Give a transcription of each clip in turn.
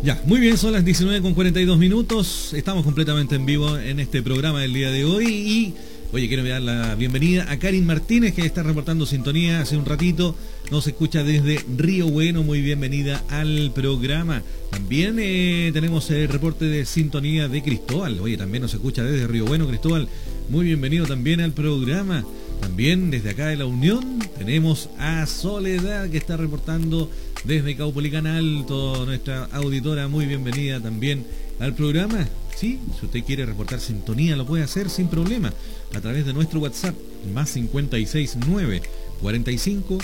Ya, muy bien, son las 19:42. Estamos completamente en vivo en este programa del día de hoy y, oye, quiero dar la bienvenida a Karin Martínez, que está reportando sintonía hace un ratito. Nos escucha desde Río Bueno. Muy bienvenida al programa. También tenemos el reporte de sintonía de Cristóbal. Oye, también nos escucha desde Río Bueno, Cristóbal. Muy bienvenido también al programa. También desde acá de La Unión tenemos a Soledad, que está reportando desde Caupolicán Alto, nuestra auditora. Muy bienvenida también al programa. Sí, si usted quiere reportar sintonía lo puede hacer sin problema a través de nuestro WhatsApp más 569 45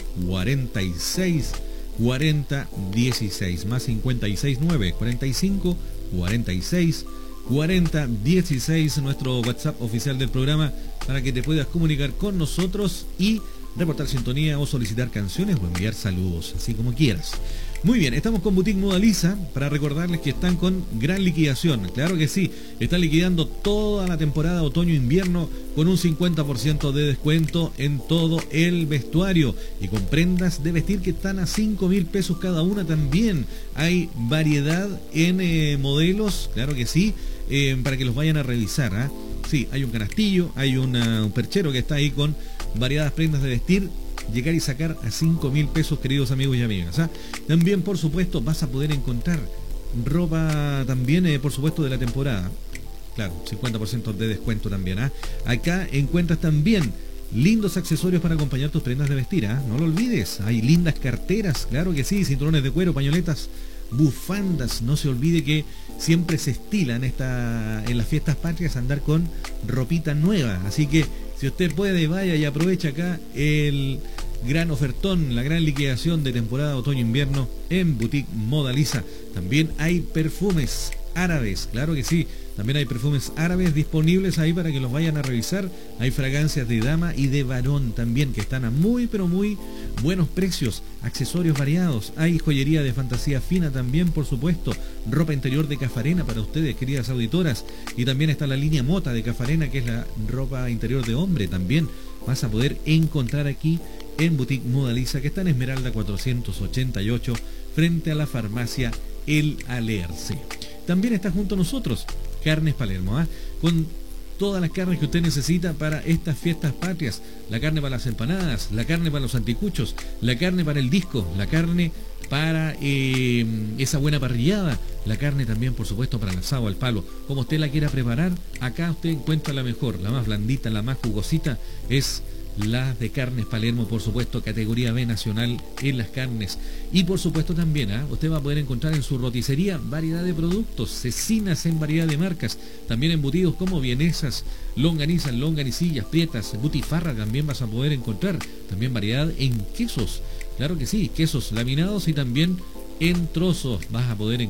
46 40 16 más 569 45 46 40 16, nuestro WhatsApp oficial del programa, para que te puedas comunicar con nosotros y reportar sintonía o solicitar canciones o enviar saludos, así como quieras. Muy bien, estamos con Boutique Modaliza para recordarles que están con gran liquidación. Claro que sí, están liquidando toda la temporada otoño-invierno con un 50% de descuento en todo el vestuario y con prendas de vestir que están a 5.000 pesos cada una también. Hay variedad en modelos, claro que sí, para que los vayan a revisar, ¿eh? Sí, hay un canastillo, hay un perchero que está ahí con variadas prendas de vestir. Llegar y sacar a 5.000 pesos, queridos amigos y amigas, ¿eh? También, por supuesto, vas a poder encontrar ropa también, por supuesto, de la temporada. Claro, 50% de descuento también, ¿eh? Acá encuentras también lindos accesorios para acompañar tus prendas de vestir, ¿eh? No lo olvides. Hay lindas carteras, claro que sí, cinturones de cuero, pañoletas, bufandas. No se olvide que siempre se estila en las fiestas patrias andar con ropita nueva. Así que si usted puede, vaya y aprovecha acá el gran ofertón, la gran liquidación de temporada otoño-invierno en Boutique Modaliza. También hay perfumes árabes, claro que sí. También hay perfumes árabes disponibles ahí para que los vayan a revisar. Hay fragancias de dama y de varón también que están a muy pero muy buenos precios. Accesorios variados. Hay joyería de fantasía fina también, por supuesto. Ropa interior de Cafarena para ustedes, queridas auditoras. Y también está la línea Mota de Cafarena, que es la ropa interior de hombre. También vas a poder encontrar aquí en Boutique Modaliza, que está en Esmeralda 488, frente a la farmacia El Alerce. También está junto a nosotros Carnes Palermo, ¿eh? Con todas las carnes que usted necesita para estas fiestas patrias. La carne para las empanadas, la carne para los anticuchos, la carne para el disco, la carne para esa buena parrillada, la carne también, por supuesto, para el asado al palo. Como usted la quiera preparar, acá usted encuentra la mejor, la más blandita, la más jugosita, es las de Carnes Palermo, por supuesto, categoría B nacional en las carnes. Y por supuesto también, usted va a poder encontrar en su roticería variedad de productos, cecinas en variedad de marcas, también embutidos como vienesas, longanizas, longanicillas, prietas, butifarra también vas a poder encontrar, también variedad en quesos, claro que sí, quesos laminados y también en trozos vas a poder encontrar